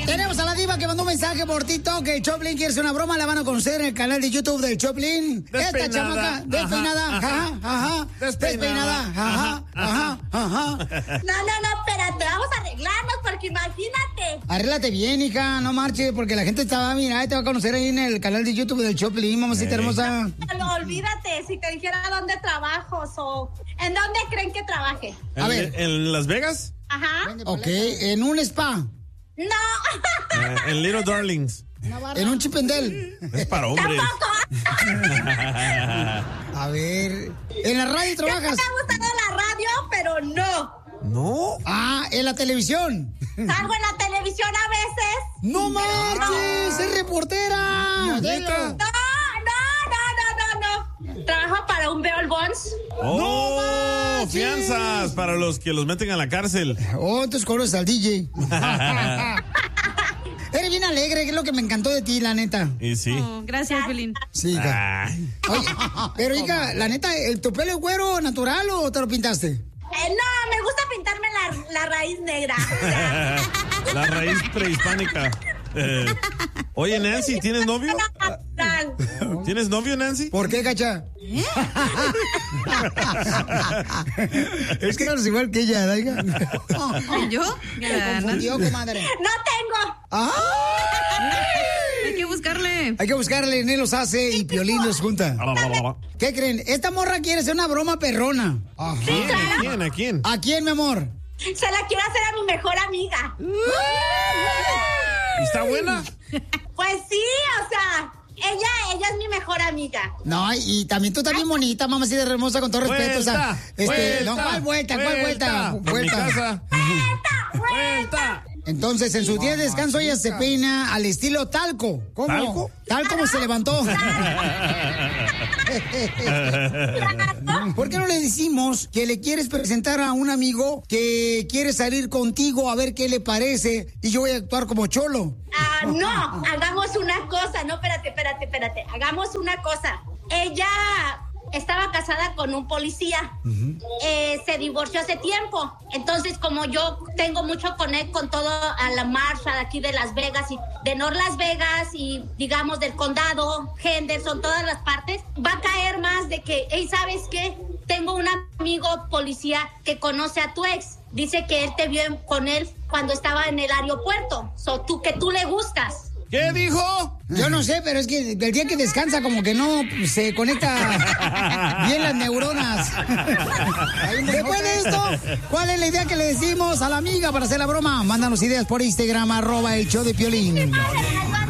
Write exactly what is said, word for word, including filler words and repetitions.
Tenemos a la diva que mandó un mensaje por TikTok que Choplin quiere hacer una broma. La van a conocer en el canal de YouTube de Choplin. Esta chamaca despeinada, ajá, ajá, despeinada, ajá, ajá, ajá. No, no, no, espérate, vamos a arreglarnos porque imagínate. Arréglate bien, hija, no marches, porque la gente te va a mirar y te va a conocer ahí en el canal de YouTube del Choplin, mamacita hermosa. No, olvídate, si te dijera dónde trabajo o en dónde creen que trabaje. A ver, ¿en Las Vegas? Ajá. Ok, en un spa. No. Uh, en Little Darlings. En un chipendel. Es para hombres. A ver, ¿en la radio trabajas? Me ha gustado la radio, pero no. ¿No? Ah, ¿en la televisión? Salgo en la televisión a veces. ¡No marches! ¡Es reportera! ¡Modelo! No, no, no, no, no, no. Trabajo para un Beol Bonds. ¡Oh! No, fianzas para los que los meten a la cárcel. Oh, entonces conoces al D J. Eres bien alegre, que es lo que me encantó de ti, la neta. Y sí. Oh, gracias, Piolín. Sí, hija. Oye, pero hija, la neta, ¿tu pelo es güero natural o te lo pintaste? Eh, no, me gusta pintarme la, la raíz negra. La raíz prehispánica. Eh, oye, Nancy, ¿tienes novio? ¿Tienes novio, Nancy? ¿Por qué, cacha? ¿Eh? Es que no eres igual que ella, ¿no, hija? ¿Yo? Me confundió, comadre. ¡No tengo! ¡Ah! Hay que buscarle. Hay que buscarle, Nel los hace y Piolín los junta. ¿Qué creen? Esta morra quiere hacer una broma perrona. ¿A quién? ¿A quién? ¿A quién? ¿A quién, mi amor? Se la quiero hacer a mi mejor amiga. ¿Está buena? Pues sí, o sea, ella, ella es mi mejor amiga. No, y también tú estás bien bonita, mamacita hermosa, con todo respeto. O sea, este, vuelta, no, ¿cuál vuelta? ¿Cuál vuelta? Vuelta. Vuelta. ¡Vuelta! ¡Vuelta! Entonces, en su día de descanso, ella se peina al estilo talco. ¿Cómo? ¿Talco? Tal como se levantó. ¿Por qué no le decimos que le quieres presentar a un amigo que quiere salir contigo a ver qué le parece y yo voy a actuar como cholo? Ah, no, hagamos una cosa. No, espérate, espérate, espérate. Hagamos una cosa. Ella estaba casada con un policía. Uh-huh. eh, se divorció hace tiempo. Entonces, como yo tengo mucho connect con todo a la marcha de aquí de Las Vegas y de North Las Vegas y digamos del condado, Henderson, todas las partes, va a caer más de que, hey, ¿sabes qué? Tengo un amigo policía que conoce a tu ex. Dice que él te vio con él cuando estaba en el aeropuerto. So, tú, que tú le gustas. ¿Qué dijo? Yo no sé, pero es que el día que descansa como que no se conecta bien las neuronas. Después de esto, ¿cuál es la idea que le decimos a la amiga para hacer la broma? Mándanos ideas por Instagram, arroba el show de Piolín.